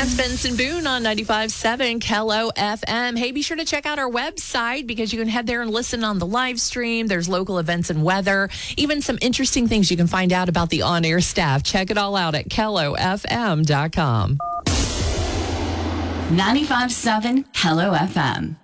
It's Benson Boone on 95.7 Kello FM. Hey, be sure to check out our website because you can head there and listen on the live stream. There's local events and weather, even some interesting things you can find out about the on-air staff. Check it all out at kellofm.com. 95.7 Kello FM.